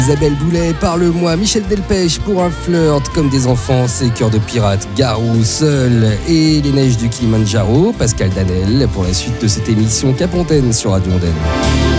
Isabelle Boulet, parle-moi. Michel Delpech pour un flirt comme des enfants. C'est Cœur de pirate, Garou, Seul et les neiges du Kilimandjaro. Pascal Danel pour la suite de cette émission Cap Antenne sur Radio Antenne.